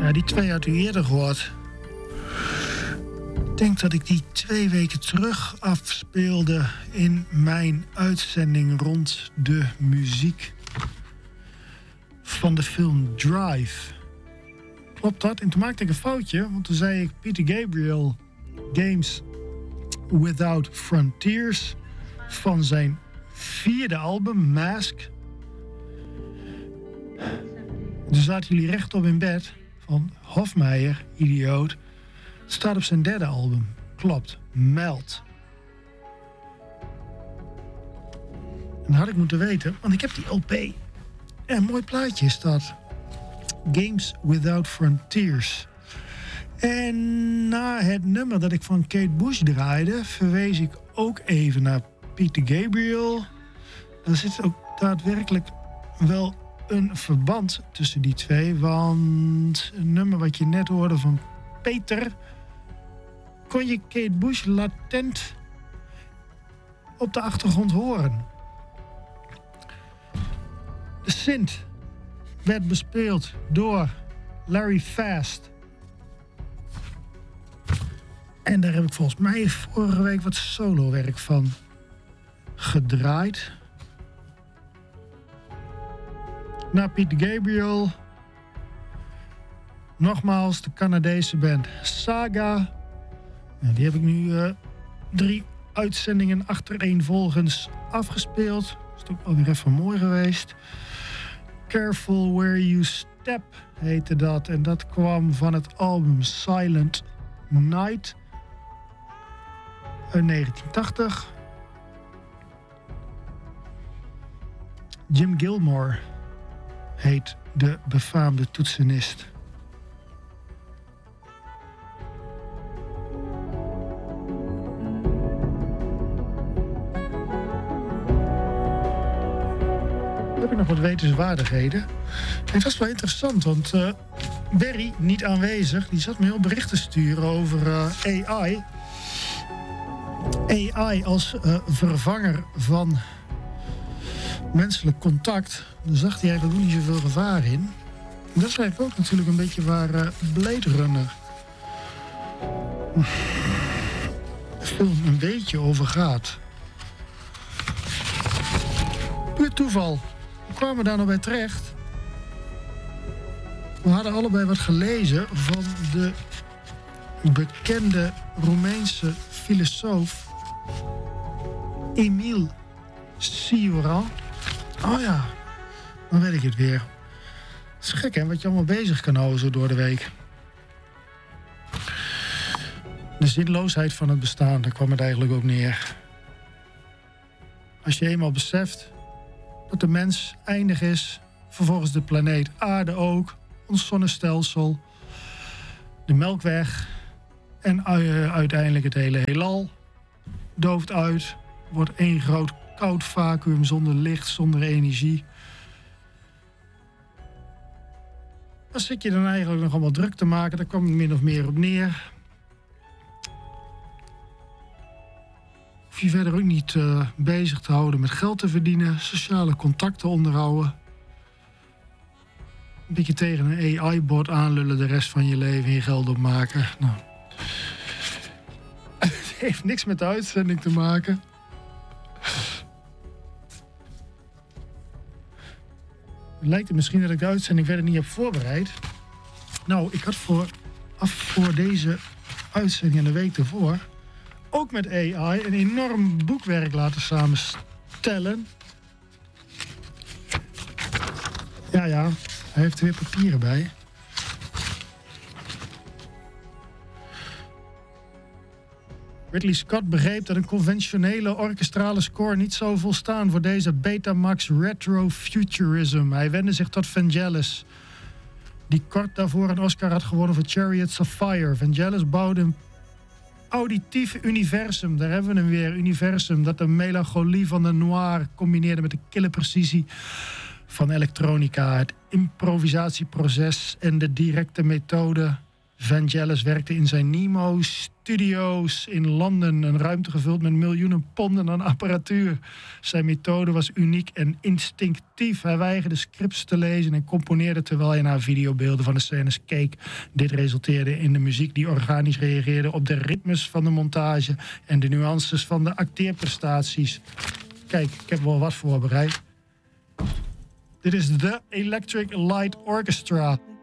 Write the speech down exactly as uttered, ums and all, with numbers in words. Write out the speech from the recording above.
Ja, die twee had u eerder gehoord. Ik denk dat ik die twee weken terug afspeelde in mijn uitzending rond de muziek van de film Drive. Klopt dat? En toen maakte ik een foutje, want toen zei ik Peter Gabriel Games Without Frontiers van zijn vierde album Mask. Dus zaten jullie rechtop in bed van Hofmeijer, idioot. Staat op zijn derde album. Klopt. Melt. En dat had ik moeten weten, want ik heb die L P. En een mooi plaatje is dat. Games Without Frontiers. En na het nummer dat ik van Kate Bush draaide, verwees ik ook even naar Peter Gabriel. Er zit ook daadwerkelijk wel een verband tussen die twee. Want een nummer wat je net hoorde van Peter, kon je Kate Bush latent op de achtergrond horen. De synth werd bespeeld door Larry Fast. En daar heb ik volgens mij vorige week wat solowerk van gedraaid. Na Peter Gabriel nogmaals de Canadese band Saga. En die heb ik nu uh, drie uitzendingen achtereenvolgens afgespeeld. Dat is ook alweer even mooi geweest. Careful Where You Step heette dat. En dat kwam van het album Silent Night uit negentien tachtig. Jim Gilmore heet de befaamde toetsenist. Heb ik nog wat wetenswaardigheden? En dat is wel interessant, want uh, Barry, niet aanwezig, die zat me heel berichten sturen over uh, A I. A I als uh, vervanger van menselijk contact. Daar zag hij eigenlijk ook niet zoveel gevaar in. En dat is eigenlijk ook natuurlijk een beetje waar uh, Blade Runner de film een beetje over gaat. Puur toeval. We kwamen daar nog bij terecht. We hadden allebei wat gelezen van de bekende Roemeense filosoof Emile Cioran. Oh ja, dan weet ik het weer. Het is gek, hè, wat je allemaal bezig kan houden zo door de week. De zinloosheid van het bestaan, daar kwam het eigenlijk ook neer. Als je eenmaal beseft dat de mens eindig is, vervolgens de planeet Aarde ook, ons zonnestelsel, de Melkweg en uh, uiteindelijk het hele heelal dooft uit, wordt één groot koud vacuüm zonder licht, zonder energie. Dan zit je dan eigenlijk nog allemaal druk te maken, daar kwam het min of meer op neer. Hoef je verder ook niet uh, bezig te houden met geld te verdienen, sociale contacten onderhouden. Een beetje tegen een A I-bot aanlullen de rest van je leven en je geld opmaken. Nou. Het heeft niks met de uitzending te maken. Het lijkt het misschien dat ik de uitzending verder niet heb voorbereid. Nou, ik had voor, af voor deze uitzending en de week ervoor ook met A I een enorm boekwerk laten samenstellen. Ja, ja, hij heeft er weer papieren bij. Ridley Scott begreep dat een conventionele orkestrale score niet zou volstaan voor deze Betamax retrofuturism. Hij wendde zich tot Vangelis, die kort daarvoor een Oscar had gewonnen voor Chariots of Fire. Vangelis bouwde een auditief universum, daar hebben we hem weer, universum, dat de melancholie van de noir combineerde met de kille precisie van elektronica, het improvisatieproces en de directe methode Vangelis werkte in zijn Nemo Studios in Londen. Een ruimte gevuld met miljoenen ponden aan apparatuur. Zijn methode was uniek en instinctief. Hij weigerde scripts te lezen en componeerde terwijl hij naar videobeelden van de scènes keek. Dit resulteerde in de muziek die organisch reageerde op de ritmes van de montage en de nuances van de acteerprestaties. Kijk, ik heb wel wat voorbereid. Dit is The Electric Light Orchestra.